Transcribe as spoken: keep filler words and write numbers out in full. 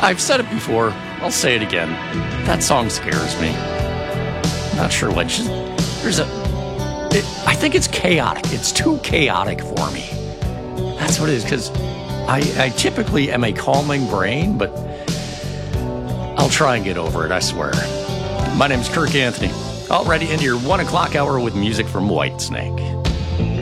I've said it before, I'll say it again. That song scares me. Not sure what. Just, there's a. It, I think it's chaotic. It's too chaotic for me. That's what it is, because I, I typically am a calming brain, but I'll try and get over it, I swear. My name's Kirk Anthony. Already into your one o'clock hour with music from Whitesnake.